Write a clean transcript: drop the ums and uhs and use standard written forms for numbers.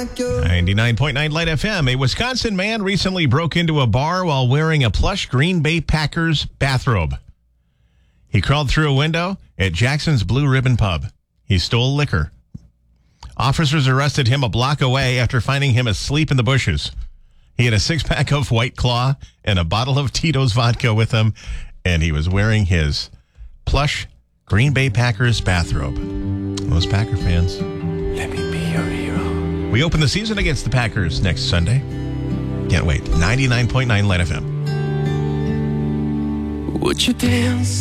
99.9 Light FM. A Wisconsin man recently broke into a bar while wearing a plush Green Bay Packers bathrobe. He crawled through a window at Jackson's Blue Ribbon Pub. He stole liquor. Officers arrested him a block away after finding him asleep in the bushes. He had a six-pack of White Claw and a bottle of Tito's vodka with him, and he was wearing his plush Green Bay Packers bathrobe. Those Packer fans. Let me be your hero. We open the season against the Packers next Sunday. Can't wait. 99.9 Light FM. Would you dance